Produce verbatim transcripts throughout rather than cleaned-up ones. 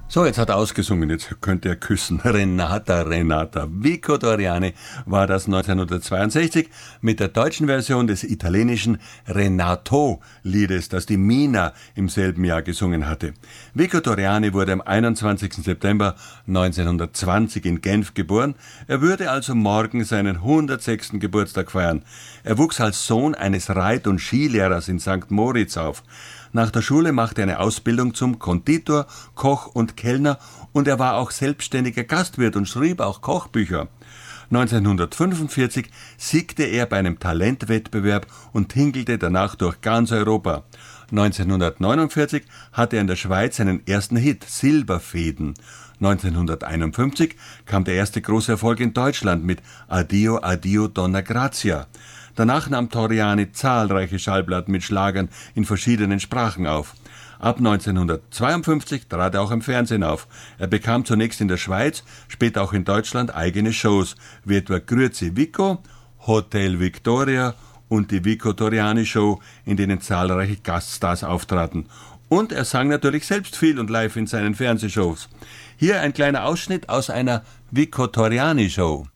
So, jetzt hat er ausgesungen, jetzt könnte er küssen. Renata, Renata. Vico Torriani war das neunzehnhundertzweiundsechzig mit der deutschen Version des italienischen Renato-Liedes, das die Mina im selben Jahr gesungen hatte. Vico Torriani wurde am einundzwanzigsten September neunzehnhundertzwanzig in Genf geboren. Er würde also morgen seinen hundertsechsten Geburtstag feiern. Er wuchs als Sohn eines Reit- und Skilehrers in Sankt Moritz auf. Nach der Schule machte er eine Ausbildung zum Konditor, Koch und Kellner und er war auch selbstständiger Gastwirt und schrieb auch Kochbücher. neunzehnhundertfünfundvierzig siegte er bei einem Talentwettbewerb und tingelte danach durch ganz Europa. neunzehnhundertneunundvierzig hatte er in der Schweiz seinen ersten Hit, Silberfäden. neunzehnhunderteinundfünfzig kam der erste große Erfolg in Deutschland mit Addio, Addio, Donna Grazia. Danach nahm Torriani zahlreiche Schallplatten mit Schlagern in verschiedenen Sprachen auf. Ab neunzehnhundertzweiundfünfzig trat er auch im Fernsehen auf. Er bekam zunächst in der Schweiz, später auch in Deutschland eigene Shows, wie etwa Grüezi Vico, Hotel Victoria und die Vico Torriani Show, in denen zahlreiche Gaststars auftraten. Und er sang natürlich selbst viel und live in seinen Fernsehshows. Hier ein kleiner Ausschnitt aus einer Vico Torriani Show.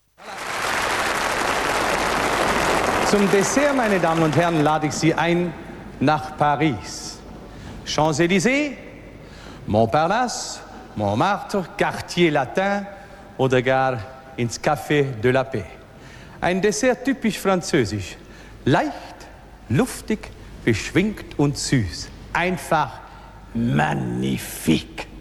Zum Dessert, meine Damen und Herren, lade ich Sie ein nach Paris. Champs-Élysées, Montparnasse, Montmartre, Quartier Latin oder gar ins Café de la Paix. Ein Dessert typisch französisch. Leicht, luftig, beschwingt und süß. Einfach magnifique.